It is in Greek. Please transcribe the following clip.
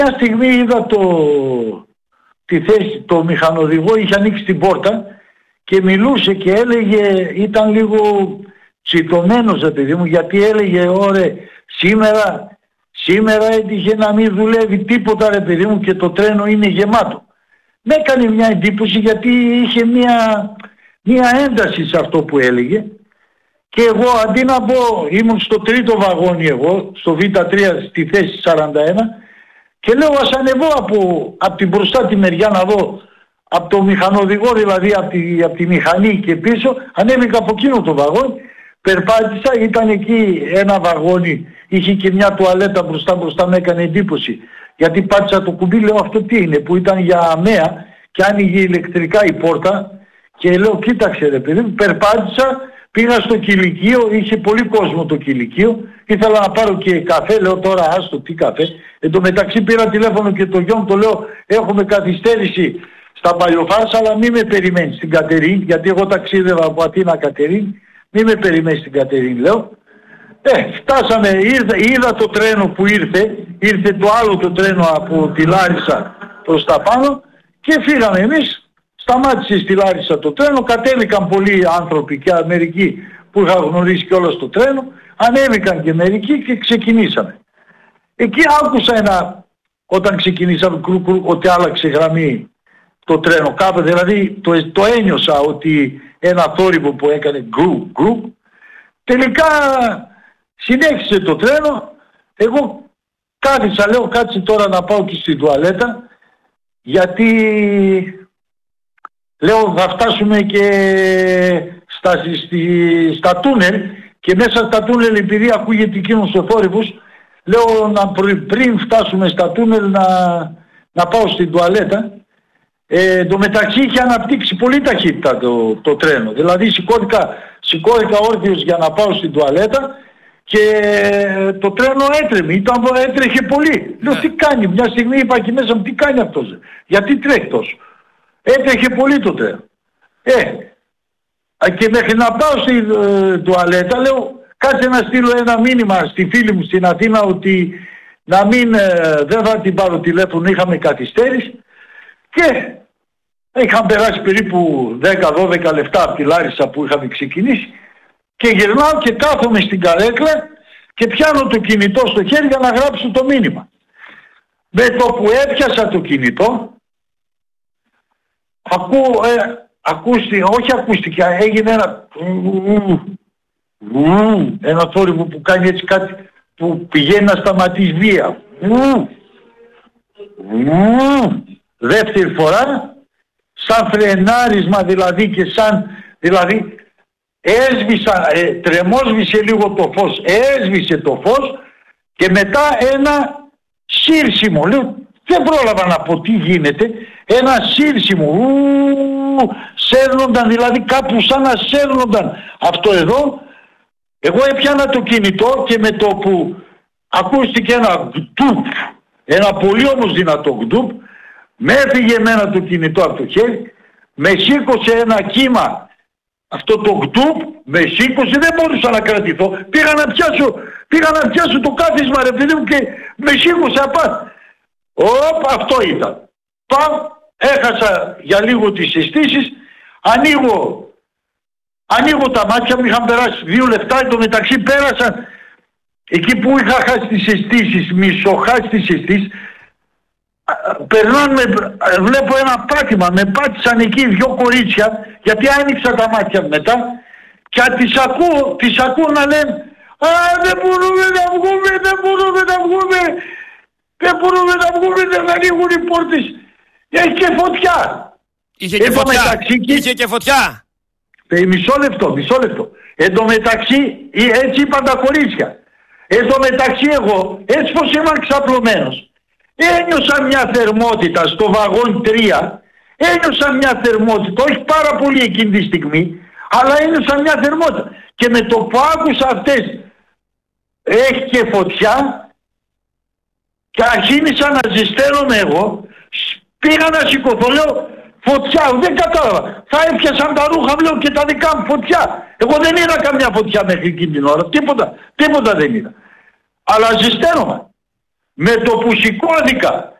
Μια στιγμή είδα τη θέση, το μηχανοδηγό είχε ανοίξει την πόρτα και μιλούσε και έλεγε, ήταν λίγο τσιτωμένος παιδί μου, γιατί έλεγε ωραία σήμερα έτυχε να μην δουλεύει τίποτα ρε παιδί μου και το τρένο είναι γεμάτο. Με έκανε μια εντύπωση γιατί είχε μια ένταση σε αυτό που έλεγε και εγώ αντί να πω, ήμουν στο τρίτο βαγόνι εγώ, στο Β3 στη θέση 41 και λέω ας ανεβώ από την μπροστά τη μεριά να δω, από το μηχανοδηγό δηλαδή, από τη μηχανή και πίσω, ανέβηκα από εκείνο το βαγόνι, περπάτησα, ήταν εκεί ένα βαγόνι, είχε και μια τουαλέτα μπροστά, με έκανε εντύπωση. Γιατί πάτησα το κουμπί, λέω αυτό τι είναι, που ήταν για αμαία και άνοιγε ηλεκτρικά η πόρτα και λέω κοίταξε ρε παιδί μου, περπάτησα, πήγα στο κηλικείο, είχε πολύ κόσμο το κηλικείο, ήθελα να πάρω και καφέ, λέω τώρα άστο τι καφέ. Εν τω μεταξύ πήρα τηλέφωνο και το γιο μου, το λέω έχουμε καθυστέρηση στα Παλιοφάρσα, αλλά μη με περιμένει στην Κατερίνη, γιατί εγώ ταξίδευα από Αθήνα Κατερίνη, μη με περιμένει στην Κατερίνη λέω. Φτάσαμε, είδα το τρένο που ήρθε το άλλο το τρένο από τη Λάρισα προς τα πάνω και φύγαμε εμείς, σταμάτησε στη Λάρισα το τρένο, κατέβηκαν πολλοί άνθρωποι και μερικοί που είχαν γνωρίσει κιόλας το τρένο, ανέβηκαν και μερικοί και ξεκινήσαμε. Εκεί άκουσα όταν ξεκινήσαμε ότι άλλαξε γραμμή το τρένο κάπου, δηλαδή το ένιωσα ότι ένα θόρυβο που έκανε γκρου, τελικά συνέχισε το τρένο, εγώ κάθισα, λέω κάτσε τώρα να πάω και στην τουαλέτα, γιατί λέω θα φτάσουμε και στα τούνελ και μέσα στα τούνελ επειδή ακούγεται εκείνος ο θόρυβος, λέω πριν φτάσουμε στα τούνελ να πάω στην τουαλέτα. Το μεταξύ είχε αναπτύξει πολύ ταχύτητα το τρένο, δηλαδή σηκώθηκα όρθιος για να πάω στην τουαλέτα και το τρένο έτρεχε πολύ. Λέω τι κάνει, μια στιγμή είπα εκεί μέσα μου τι κάνει αυτός, γιατί τρέχει τόσο. Έτρεχε πολύ το τρένο. Και μέχρι να πάω στην τουαλέτα λέω κάτσε να στείλω ένα μήνυμα στη φίλη μου στην Αθήνα ότι δεν θα την πάρω τηλέφωνο, είχαμε καθυστέρηση και είχαν περάσει περίπου 10-12 λεπτά από τη Λάρισα που είχαμε ξεκινήσει και γυρνάω και κάθομαι στην καρέκλα και πιάνω το κινητό στο χέρι για να γράψω το μήνυμα. Με το που έπιασα το κινητό ακούστηκε, έγινε ένα θόρυβο που κάνει έτσι κάτι που πηγαίνει να σταματήσει βία. Δεύτερη φορά, σαν φρενάρισμα δηλαδή τρεμόσβησε λίγο το φως, έσβησε το φως και μετά ένα σύρσιμο, λέω δεν πρόλαβα να πω τι γίνεται, ένα σύρσιμο, σέρνονταν δηλαδή κάπου σαν να σέρνονταν αυτό εδώ, εγώ έπιανα το κινητό και με το που ακούστηκε ένα γκτουπ, ένα πολύ όμως δυνατό γκτουπ, με έφυγε εμένα το κινητό από το χέρι, με σήκωσε ένα κύμα, αυτό το γκτουπ, με σήκωσε, δεν μπορούσα να κρατηθώ, πήγα να πιάσω το κάθισμα ρε παιδί μου και με σήκωσε απάνω. Αυτό ήταν. Πάω, έχασα για λίγο τις αισθήσεις, ανοίγω τα μάτια μου, είχαν περάσει 2 λεπτά, εν τω μεταξύ πέρασαν εκεί που είχα χάσει τις αισθήσεις, μισοχάσει τις αισθήσεις, βλέπω ένα πάτημα, με πάτησαν εκεί 2 κορίτσια, γιατί άνοιξα τα μάτια μετά και τις ακούω να λένε δεν μπορούμε να βγούμε, δεν ανοίγουν οι πόρτες, έχει και φωτιά. Είχε και φωτιά. Μισό λεπτό. Εν τω μεταξύ, έτσι είπαν τα κορίτσια. Εν τω μεταξύ εγώ, έτσι πως είμαι ξαπλωμένος, ένιωσα μια θερμότητα στο βαγόν 3, ένιωσα μια θερμότητα, όχι πάρα πολύ εκείνη τη στιγμή, αλλά ένιωσα μια θερμότητα. Και με το που άκουσα αυτές, έχει και φωτιά, και αρχίνησα να ζεσταίνομαι εγώ, πήγα να σηκωθώ, λέω φωτιά, δεν κατάλαβα. Θα έπιασαν τα ρούχα μου, λέω και τα δικά μου φωτιά. Εγώ δεν είδα καμιά φωτιά μέχρι εκείνη την ώρα, τίποτα δεν είδα. Αλλά ζεσταίνομαι. Με το που σηκώθηκα